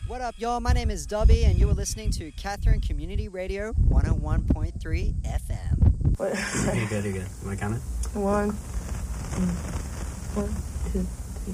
What up, y'all? My name is Dubby, and you are listening to Catherine Community Radio 101.3 FM. What? You're good. Am I counting? 1, 2.